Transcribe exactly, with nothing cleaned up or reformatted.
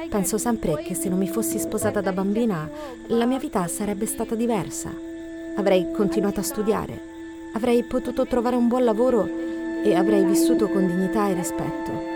Penso sempre che se non mi fossi sposata da bambina, la mia vita sarebbe stata diversa. Avrei continuato a studiare, avrei potuto trovare un buon lavoro e avrei vissuto con dignità e rispetto.